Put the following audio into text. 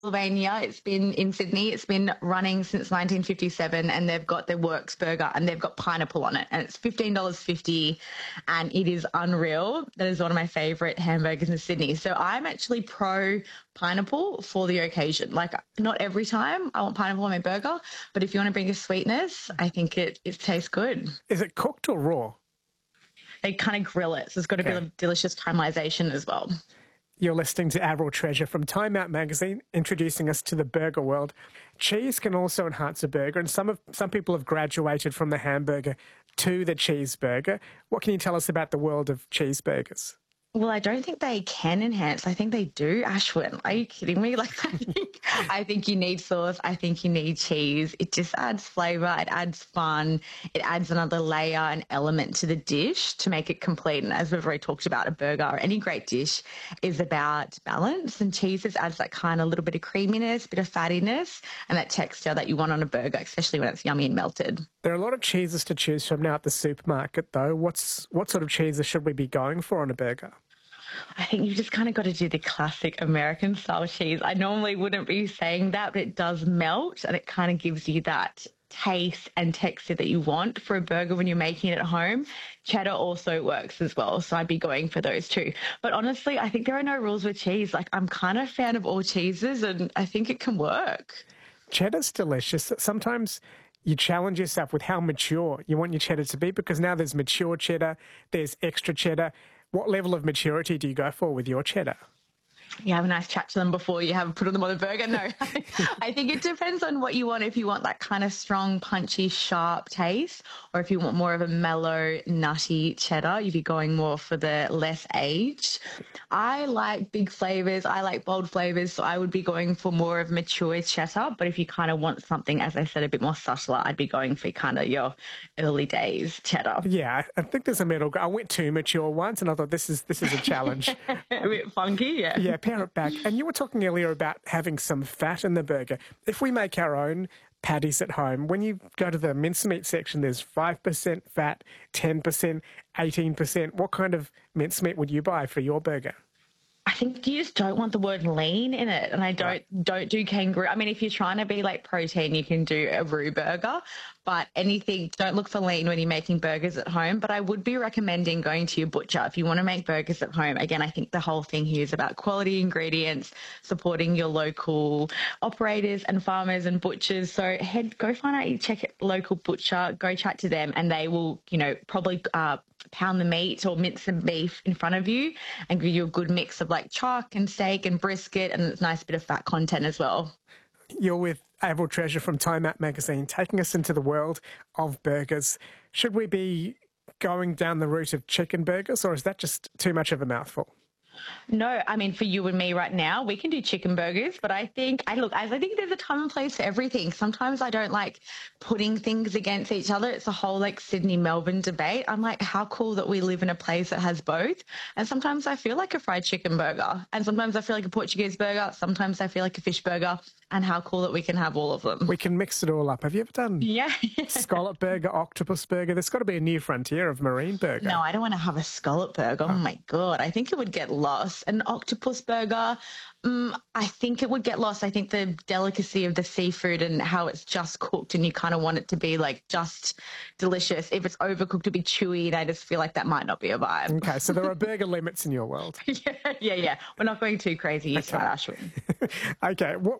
Pennsylvania. It's been in Sydney. It's been running since 1957, and they've got their Works burger, and they've got pineapple on it, and it's $15.50, and it is unreal. That is one of my favourite hamburgers in Sydney. So I'm actually pro pineapple for the occasion. Like, not every time I want pineapple on my burger, but if you want to bring a sweetness, I think it tastes good. Is it cooked or raw? They kind of grill it, so it's got a bit of delicious caramelization as well. You're listening to Avril Treasure from Time Out magazine, introducing us to the burger world. Cheese can also enhance a burger, and some people have graduated from the hamburger to the cheeseburger. What can you tell us about the world of cheeseburgers? Well, I don't think they can enhance. I think they do, Ashwin. Are you kidding me? Like, I think you need sauce. I think you need cheese. It just adds flavour. It adds fun. It adds another layer and element to the dish to make it complete. And as we've already talked about, a burger or any great dish is about balance. And cheese just adds that kind of little bit of creaminess, bit of fattiness, and that texture that you want on a burger, especially when it's yummy and melted. There are a lot of cheeses to choose from now at the supermarket, though. What sort of cheeses should we be going for on a burger? I think you've just kind of got to do the classic American style cheese. I normally wouldn't be saying that, but it does melt, and it kind of gives you that taste and texture that you want for a burger when you're making it at home. Cheddar also works as well, so I'd be going for those too. But honestly, I think there are no rules with cheese. Like, I'm kind of a fan of all cheeses, and I think it can work. Cheddar's delicious. Sometimes you challenge yourself with how mature you want your cheddar to be, because now there's mature cheddar, there's extra cheddar. What level of maturity do you go for with your cheddar? You have a nice chat to them before you have put them on the burger. No, I think it depends on what you want. If you want that kind of strong, punchy, sharp taste, or if you want more of a mellow, nutty cheddar, you'd be going more for the less aged. I like big flavors. I like bold flavors. So I would be going for more of mature cheddar. But if you kind of want something, as I said, a bit more subtler, I'd be going for kind of your early days cheddar. Yeah, I think there's a middle. I went too mature once, and I thought this is a challenge. A bit funky, yeah. Yeah, pare it back. And you were talking earlier about having some fat in the burger. If we make our own patties at home, when you go to the mincemeat section, there's 5% fat, 10%, 18%. What kind of mincemeat would you buy for your burger? I think you just don't want the word lean in it, and I don't do kangaroo. I mean, if you're trying to be like protein, you can do a roux burger, but don't look for lean when you're making burgers at home. But I would be recommending going to your butcher if you want to make burgers at home. Again, I think the whole thing here is about quality ingredients, supporting your local operators and farmers and butchers. So go find out, check a local butcher, go chat to them, and they will, probably pound the meat or mince the beef in front of you and give you a good mix of like chuck and steak and brisket, and it's a nice bit of fat content as well. You're with Avril Treasure from Time Out magazine, taking us into the world of burgers. Should we be going down the route of chicken burgers, or is that just too much of a mouthful? No, I mean, for you and me right now, we can do chicken burgers, but I think there's a time and place for everything. Sometimes I don't like putting things against each other. It's a whole like Sydney-Melbourne debate. I'm like, how cool that we live in a place that has both. And sometimes I feel like a fried chicken burger, and sometimes I feel like a Portuguese burger. Sometimes I feel like a fish burger, and how cool that we can have all of them. We can mix it all up. Have you ever done scallop burger, octopus burger? There's got to be a new frontier of marine burger. No, I don't want to have a scallop burger. Oh my God. I think it would get lost. An octopus burger, I think it would get lost. I think the delicacy of the seafood and how it's just cooked, and you kind of want it to be like just delicious. If it's overcooked to be chewy, and I just feel like that might not be a vibe. Okay, so there are burger limits in your world. Yeah. We're not going too crazy. You're smart, Ashwin. Okay,